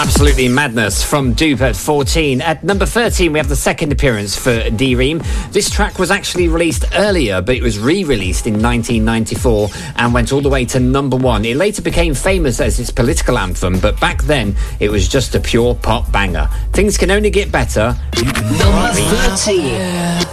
Absolutely Madness from Dupe at 14. At number 13, we have the second appearance for D-Ream. This track was actually released earlier, but it was re-released in 1994 and went all the way to number 1. It later became famous as its political anthem, but back then it was just a pure pop banger. Things can only get better. Number 13.